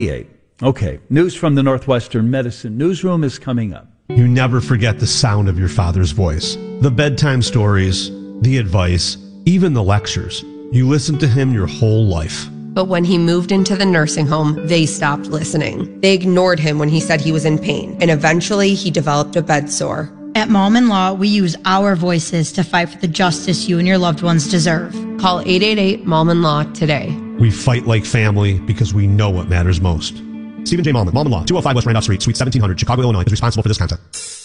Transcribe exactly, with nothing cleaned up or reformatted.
Okay, news from the Northwestern Medicine Newsroom is coming up. You never forget the sound of your father's voice. The bedtime stories, the advice, even the lectures. You listened to him your whole life. But when he moved into the nursing home, they stopped listening. They ignored him when he said he was in pain, and eventually he developed a bed sore. At Mom and Law, we use our voices to fight for the justice you and your loved ones deserve. Call eight eight eight, mom and law today. We fight like family because we know what matters most. Stephen J. Mallman, Mom and Law, two oh five West Randolph Street, Suite seventeen hundred, Chicago, Illinois, is responsible for this content.